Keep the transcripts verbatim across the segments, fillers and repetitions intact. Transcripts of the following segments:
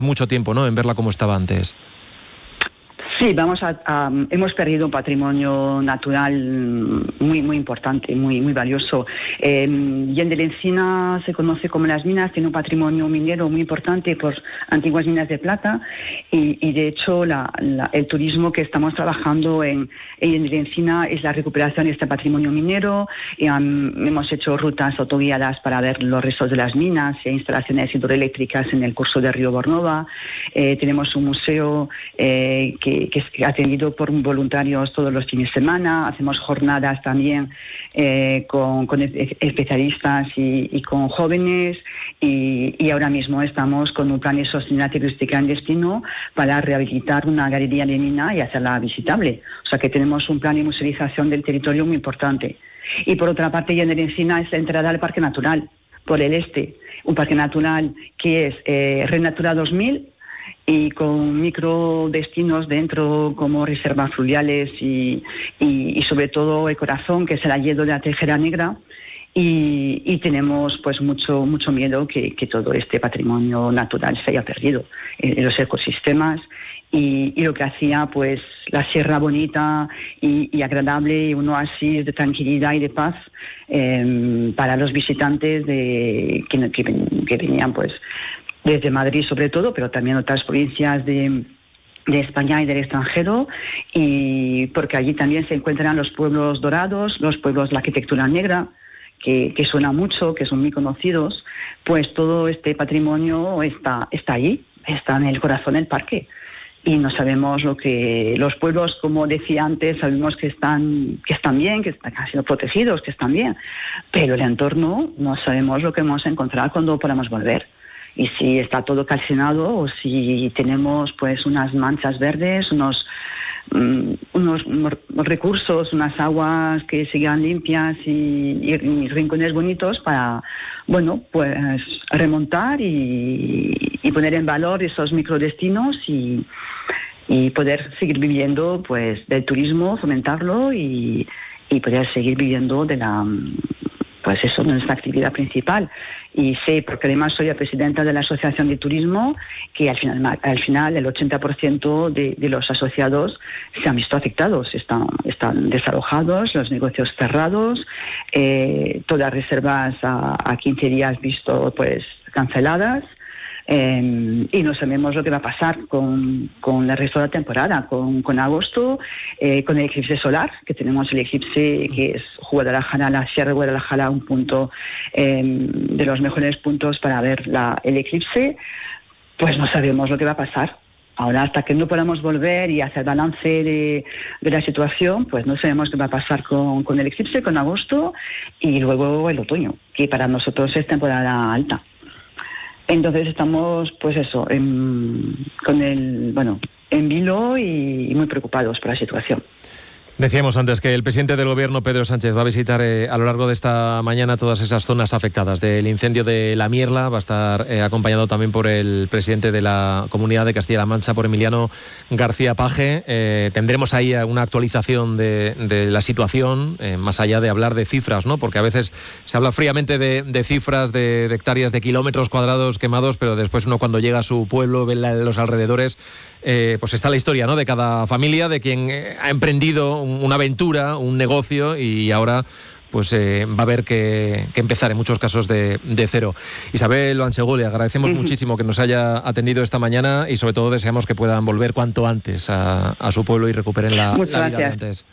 mucho tiempo, ¿no?, en verla como estaba antes. Sí, vamos a, a, hemos perdido un patrimonio natural muy muy importante, muy muy valioso. Eh, Llen de la Encina se conoce como las minas, tiene un patrimonio minero muy importante por antiguas minas de plata y, y de hecho la, la, el turismo que estamos trabajando en, en Llen de la Encina es la recuperación de este patrimonio minero. Y, um, hemos hecho rutas autoguiadas para ver los restos de las minas e instalaciones hidroeléctricas en el curso del río Bornova. Eh, tenemos un museo eh, que que es atendido por voluntarios todos los fines de semana. Hacemos jornadas también eh, con, con especialistas y, y con jóvenes y, y ahora mismo estamos con un plan de sostenibilidad turística en destino para rehabilitar una galería leonina y hacerla visitable. O sea que tenemos un plan de musealización del territorio muy importante. Y por otra parte, Llen de la Encina es la entrada al Parque Natural por el este, un parque natural que es eh, Red Natura dos mil y con microdestinos dentro como reservas fluviales y, y, y sobre todo el corazón, que es el hayedo de la Tejera Negra. Y, y tenemos pues mucho mucho miedo que, que todo este patrimonio natural se haya perdido en, en los ecosistemas y, y lo que hacía pues la Sierra bonita y, y agradable y un oasis de tranquilidad y de paz eh, para los visitantes de que, que, que venían pues desde Madrid sobre todo, pero también otras provincias de, de España y del extranjero, y porque allí también se encuentran los pueblos dorados, los pueblos de la arquitectura negra, que, que suena mucho, que son muy conocidos. Pues todo este patrimonio está, está allí, está en el corazón del parque. Y no sabemos lo que los pueblos, como decía antes, sabemos que están que están bien, que están siendo protegidos, que están bien, pero el entorno no sabemos lo que vamos a encontrar cuando podamos volver. Y si está todo calcinado o si tenemos pues unas manchas verdes, unos, um, unos recursos, unas aguas que sigan limpias y, y, y rincones bonitos para, bueno, pues remontar y, y poner en valor esos microdestinos y, y poder seguir viviendo pues del turismo, fomentarlo y, y poder seguir viviendo de la... pues eso, nuestra actividad principal. Y sé, porque además soy la presidenta de la Asociación de Turismo, que al final, al final el ochenta por ciento de, de los asociados se han visto afectados, están, están desalojados, los negocios cerrados, eh, todas reservas a, a quince días visto pues canceladas. Eh, y no sabemos lo que va a pasar con, con el resto de la temporada, con, con agosto, eh, con el eclipse solar, que tenemos el eclipse que es Guadalajara, la Sierra de Guadalajara, un punto eh, de los mejores puntos para ver la, el eclipse. Pues no sabemos lo que va a pasar. Ahora, hasta que no podamos volver y hacer balance de, de la situación, pues no sabemos qué va a pasar con, con el eclipse, con agosto y luego el otoño, que para nosotros es temporada alta. Entonces estamos, pues eso, en, con el, bueno, en vilo y, y muy preocupados por la situación. Decíamos antes que el presidente del Gobierno, Pedro Sánchez, va a visitar eh, a lo largo de esta mañana todas esas zonas afectadas del incendio de La Mierla. Va a estar eh, acompañado también por el presidente de la Comunidad de Castilla-La Mancha, por Emiliano García Paje. Eh, tendremos ahí una actualización de, de la situación, eh, más allá de hablar de cifras, ¿no? Porque a veces se habla fríamente de, de cifras, de, de hectáreas, de kilómetros cuadrados quemados, pero después uno cuando llega a su pueblo, ve la, los alrededores, eh, pues está la historia, ¿no?, de cada familia, de quien eh, ha emprendido un, una aventura, un negocio, y ahora pues eh, va a haber que, que empezar en muchos casos de, de cero. Isabel Lansegú, le agradecemos uh-huh. muchísimo que nos haya atendido esta mañana y sobre todo deseamos que puedan volver cuanto antes a, a su pueblo y recuperen la, la vida de antes.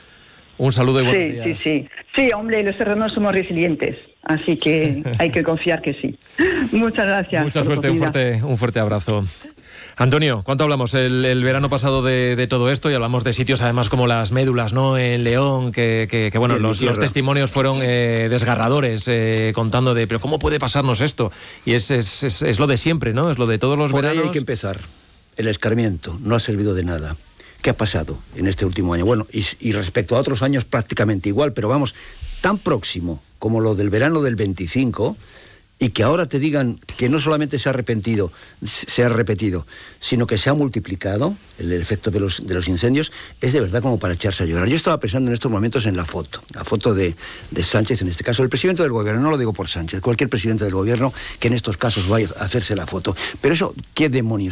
Un saludo y buenos sí, días. Sí, sí, sí. Hombre, los serranos somos resilientes, así que hay que confiar que sí. Muchas gracias. Mucha suerte, un fuerte, un fuerte abrazo. Antonio, ¿cuánto hablamos el, el verano pasado de, de todo esto? Y hablamos de sitios además como las Médulas, ¿no?, en León, que, que, que bueno, los, los testimonios fueron eh, desgarradores, eh, contando de, pero ¿cómo puede pasarnos esto? Y es, es, es, es lo de siempre, ¿no? Es lo de todos los Por veranos. Ahí hay que empezar. El escarmiento no ha servido de nada. ¿Qué ha pasado en este último año? Bueno, y, y respecto a otros años prácticamente igual, pero vamos, tan próximo como lo del verano del veinticinco... y que ahora te digan que no solamente se ha arrepentido, se ha repetido, sino que se ha multiplicado el efecto de los, de los incendios, es de verdad como para echarse a llorar. Yo estaba pensando en estos momentos en la foto, la foto de, de Sánchez, en este caso, el presidente del gobierno, no lo digo por Sánchez, cualquier presidente del gobierno que en estos casos vaya a hacerse la foto. Pero eso, ¿qué demonios